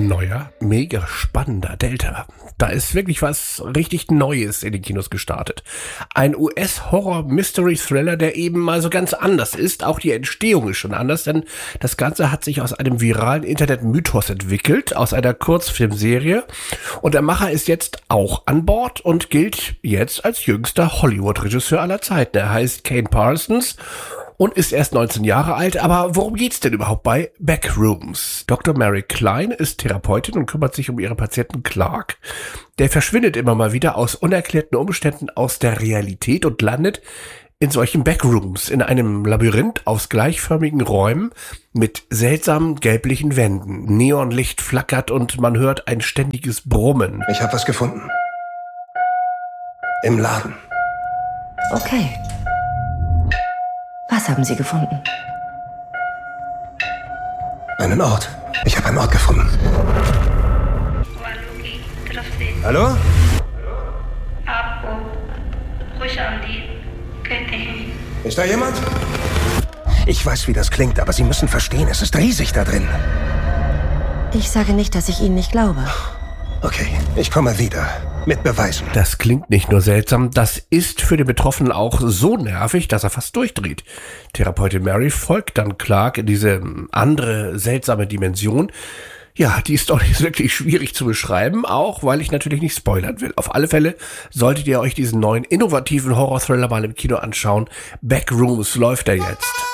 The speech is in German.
neuer, mega spannender Delta. Da ist wirklich was richtig Neues in den Kinos gestartet. Ein US-Horror-Mystery-Thriller, der eben mal so ganz anders ist. Auch die Entstehung ist schon anders, denn das Ganze hat sich aus einem viralen Internet-Mythos entwickelt, aus einer Kurzfilmserie. Und der Macher ist jetzt auch an Bord und gilt jetzt als jüngster Hollywood-Regisseur aller Zeiten. Er heißt Kane Parsons und ist erst 19 Jahre alt. Aber worum geht's denn überhaupt bei Backrooms? Dr. Mary Klein ist Therapeutin und kümmert sich um ihren Patienten Clark. Der verschwindet immer mal wieder aus unerklärten Umständen aus der Realität und landet in solchen Backrooms, in einem Labyrinth aus gleichförmigen Räumen mit seltsamen gelblichen Wänden. Neonlicht flackert und man hört ein ständiges Brummen. Ich habe was gefunden. Im Laden. Okay. Was haben Sie gefunden? Einen Ort. Ich habe einen Ort gefunden. Hallo? Ist da jemand? Ich weiß, wie das klingt, aber Sie müssen verstehen, es ist riesig da drin. Ich sage nicht, dass ich Ihnen nicht glaube. Okay, ich komme wieder. Mit Beweisen. Das klingt nicht nur seltsam, das ist für den Betroffenen auch so nervig, dass er fast durchdreht. Therapeutin Mary folgt dann Clark in diese andere, seltsame Dimension. Ja, die Story ist wirklich schwierig zu beschreiben, auch weil ich natürlich nicht spoilern will. Auf alle Fälle solltet ihr euch diesen neuen, innovativen Horror-Thriller mal im Kino anschauen. Backrooms läuft er jetzt.